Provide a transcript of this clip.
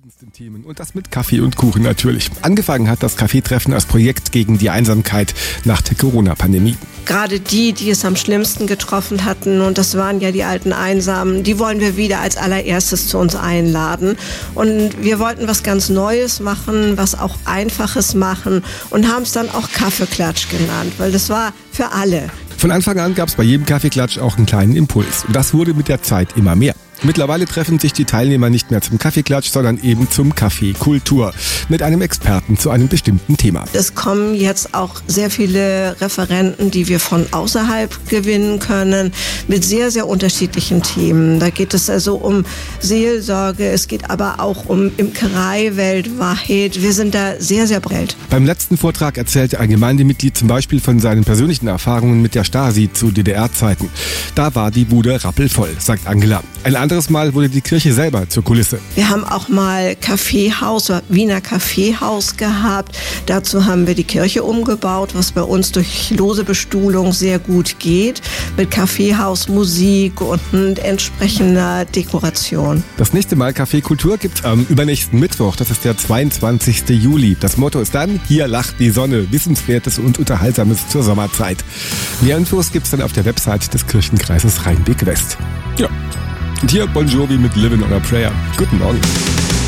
verschiedensten Themen und das mit Kaffee und Kuchen natürlich. Angefangen hat das Kaffeetreffen als Projekt gegen die Einsamkeit nach der Corona-Pandemie. Gerade die es am schlimmsten getroffen hatten, und das waren ja die alten Einsamen, die wollen wir wieder als allererstes zu uns einladen. Und wir wollten was ganz Neues machen, was auch Einfaches machen und haben es dann auch Kaffeeklatsch genannt, weil das war für alle. Von Anfang an gab es bei jedem Kaffeeklatsch auch einen kleinen Impuls. Und das wurde mit der Zeit immer mehr. Mittlerweile treffen sich die Teilnehmer nicht mehr zum Kaffeeklatsch, sondern eben zum Kaffeekultur mit einem Experten zu einem bestimmten Thema. Es kommen jetzt auch sehr viele Referenten, die wir von außerhalb gewinnen können, mit sehr, sehr unterschiedlichen Themen. Da geht es also um Seelsorge, es geht aber auch um Imkerei weltweit. Wir sind da sehr, sehr breit. Beim letzten Vortrag erzählte ein Gemeindemitglied zum Beispiel von seinen persönlichen Erfahrungen mit der Stasi zu DDR-Zeiten. Da war die Bude rappelvoll, sagt Angela. Ein anderes Mal wurde die Kirche selber zur Kulisse. Wir haben auch mal Kaffeehaus, Wiener Kaffeehaus gehabt. Dazu haben wir die Kirche umgebaut, was bei uns durch lose Bestuhlung sehr gut geht. Mit Kaffeehaus, Musik und entsprechender Dekoration. Das nächste Mal Kaffeekultur gibt's am übernächsten Mittwoch. Das ist der 22. Juli. Das Motto ist dann: Hier lacht die Sonne. Wissenswertes und Unterhaltsames zur Sommerzeit. Mehr Infos gibt's dann auf der Website des Kirchenkreises Rhein-Beek-West. Ja. Und hier Bon Jovi mit Livin' on a Prayer. Guten Morgen.